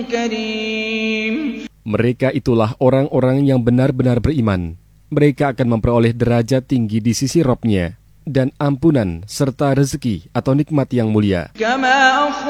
كريم. Mereka itulah orang-orang yang benar-benar beriman. Mereka akan memperoleh derajat tinggi di sisi Rabb-Nya dan ampunan serta rezeki atau nikmat yang mulia. كما